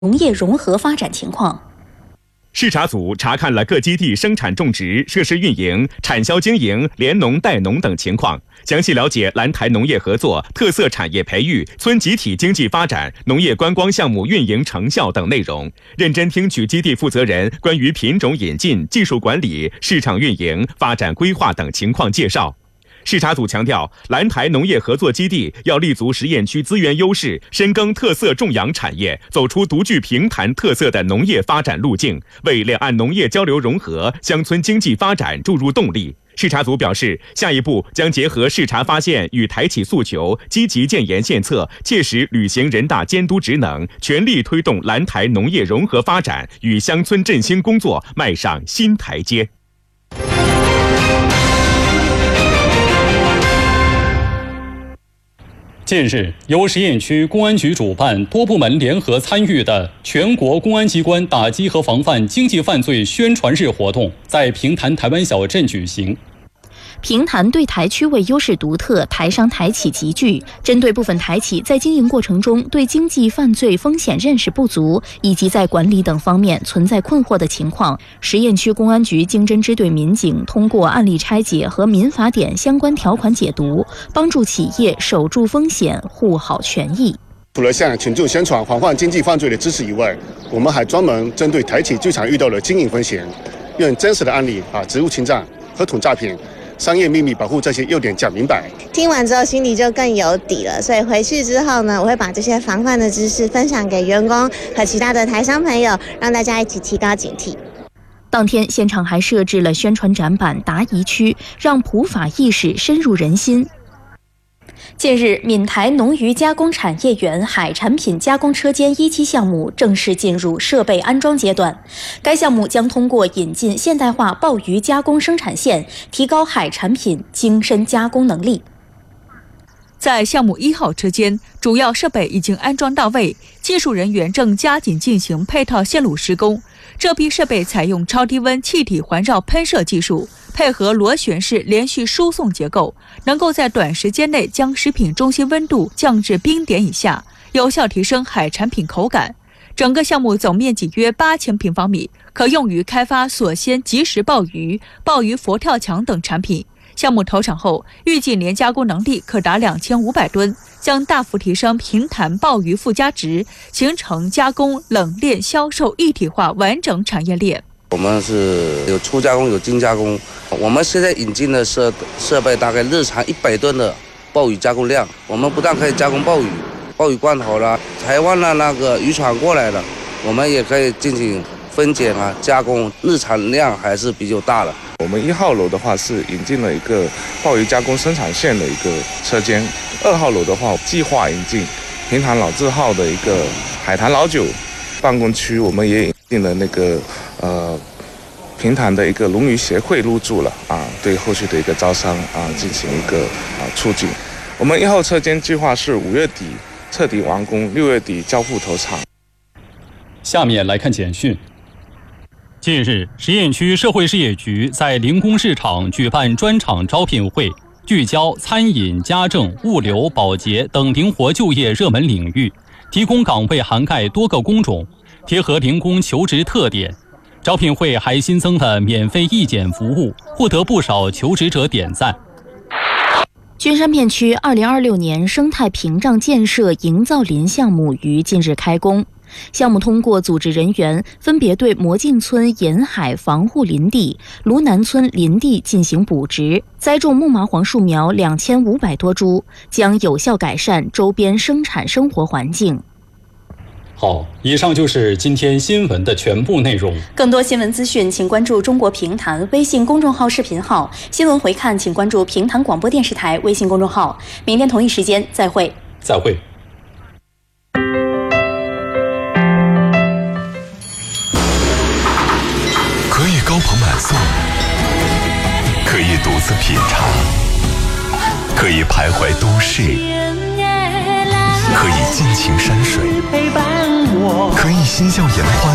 农业融合发展情况。 视察组查看了各基地生产种植、设施运营、产销经营、联农代农等情况，详细了解蓝台农业合作、特色产业培育、村集体经济发展、农业观光项目运营成效等内容，认真听取基地负责人关于品种引进、技术管理、市场运营、发展规划等情况介绍。视察组强调，蓝台农业合作基地要立足实验区资源优势，深耕特色种养产业，走出独具平潭特色的农业发展路径，为两岸农业交流融合、乡村经济发展注入动力。视察组表示，下一步将结合视察发现与台企诉求，积极建言献策，切实履行人大监督职能，全力推动蓝台农业融合发展与乡村振兴工作迈上新台阶。 近日，由实验区公安局主办、多部门联合参与的全国公安机关打击和防范经济犯罪宣传日活动在平潭台湾小镇举行。 平潭对台区位优势独特，台商台企集聚。针对部分台企在经营过程中对经济犯罪风险认识不足，以及在管理等方面存在困惑的情况，实验区公安局经侦支队民警通过案例拆解和民法典相关条款解读，帮助企业守住风险，护好权益。 除了向群众宣传防范经济犯罪的知识以外，我们还专门针对台企最常遇到的经营风险，用真实的案例把职务侵占、合同诈骗、商业秘密保护这些优点讲明白。 听完之后心里就更有底了，所以回去之后呢，我会把这些防范的知识分享给员工和其他的台商朋友，让大家一起提高警惕。 当天现场还设置了宣传展板、答疑区，让普法意识深入人心。近日，闽台农渔加工产业园海产品加工车间1期项目正式进入设备安装阶段。该项目将通过引进现代化鲍鱼加工生产线，提高海产品精深加工能力。 在项目1号车间，主要设备已经安装到位，技术人员正加紧进行配套线路施工。这批设备采用超低温气体环绕喷射技术，配合螺旋式连续输送结构，能够在短时间内将食品中心温度降至冰点以下，有效提升海产品口感。整个项目总面积约8000平方米，可用于开发锁鲜即食鲍鱼、鲍鱼佛跳墙等产品。项目投产后，预计年加工能力可达2500吨，将大幅提升平潭鲍鱼附加值，形成加工、冷链、销售一体化完整产业链。 我们是有粗加工有精加工，我们现在引进的设备大概日常100吨的鲍鱼加工量。我们不但可以加工鲍鱼、鲍鱼罐头啦，台湾的那个渔船过来的，我们也可以进行分拣啊、加工，日产量还是比较大的。 我们1号楼的话是引进了一个鲍鱼加工生产线的一个车间，2号楼的话计划引进平潭老字号的一个海坛老酒办公区，我们也引进了那个平潭的一个龙鱼协会入驻了啊，对后续的一个招商啊进行一个促进。我们1号车间计划是5月底彻底完工，6月底交付投产。 下面来看简讯。近日，实验区社会事业局在灵工市场举办专场招聘会，聚焦餐饮、家政、物流、保洁等灵活就业热门领域，提供岗位涵盖多个工种，贴合零工求职特点。招聘会还新增了免费义检服务，获得不少求职者点赞。 君山片区2026年生态屏障建设营造林项目于近日开工。项目通过组织人员分别对魔镜村沿海防护林地、芦南村林地进行补植，栽种木麻黄树苗2500多株，将有效改善周边生产生活环境。 好，以上就是今天新闻的全部内容。 更多新闻资讯，请关注中国评弹微信公众号、视频号。新闻回看，请关注评弹广播电视台微信公众号。明天同一时间再会。 再会。 可以高朋满座，可以独自品尝，可以徘徊都市，可以尽情山水，可以嬉笑颜欢。